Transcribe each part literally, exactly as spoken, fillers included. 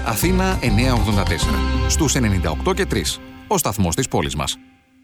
Αθήνα εννιακόσια ογδόντα τέσσερα. Στους ενενήντα οκτώ και τρία. Ο σταθμός της πόλης μας.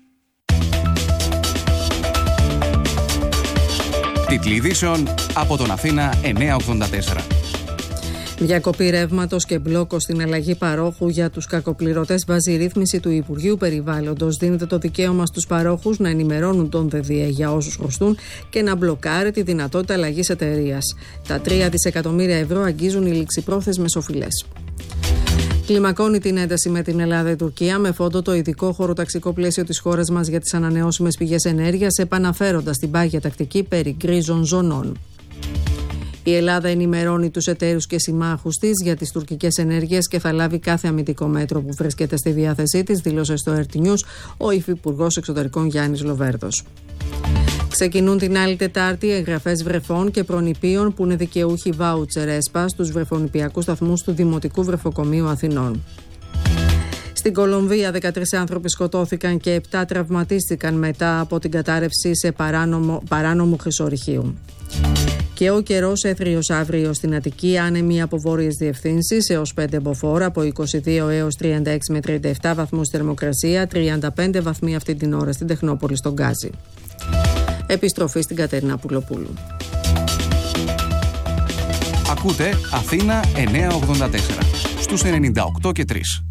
Τίτλοι ειδήσεων από τον Αθήνα εννιακόσια ογδόντα τέσσερα. Διακοπή ρεύματος και μπλόκο στην αλλαγή παρόχου για τους κακοπληρωτές βάζει ρύθμιση του Υπουργείου Περιβάλλοντος. Δίνεται το δικαίωμα στους παρόχους να ενημερώνουν τον ΔΔΕ για όσους χρωστούν και να μπλοκάρει τη δυνατότητα αλλαγής εταιρείας. Τα τρία δισεκατομμύρια ευρώ αγγίζουν οι ληξιπρόθεσμες οφειλές. Κλιμακώνει την ένταση με την Ελλάδα η Τουρκία με φόντο το ειδικό χωροταξικό πλαίσιο της χώρας μας για τις ανανεώσιμες πηγές ενέργειας, επαναφέροντας την πάγια τακτική περί γκρίζων ζωνών. Η Ελλάδα ενημερώνει τους εταίρους και συμμάχους της για τις τουρκικές ενέργειες και θα λάβει κάθε αμυντικό μέτρο που βρίσκεται στη διάθεσή της, δήλωσε στο Ερ Τι Νιους ο Υφυπουργός Εξωτερικών Γιάννης Λοβέρδος. Ξεκινούν την άλλη Τετάρτη εγγραφές βρεφών και προνηπίων που είναι δικαιούχοι βάουτσερ ΕΣΠΑ στους βρεφονηπιακούς σταθμούς του Δημοτικού Βρεφοκομείου Αθηνών. Στην Κολομβία δεκατρείς άνθρωποι σκοτώθηκαν και επτά τραυματίστηκαν μετά από την κατάρρευση σε παράνομο, παράνομου χρυσορυχείου. Και ο καιρός έθριος αύριο στην Αττική, άνεμοι από βόρειες διευθύνσεις έως πέντε μποφόρ, από είκοσι δύο έως τριάντα έξι με τριάντα επτά βαθμούς θερμοκρασία, τριάντα πέντε βαθμοί αυτή την ώρα στην Τεχνόπολη στον Γκάζι. Επιστροφή στην Κατερίνα Πουλοπούλου. Ακούτε Αθήνα εννιακόσια ογδόντα τέσσερα στους ενενήντα οκτώ και τρία.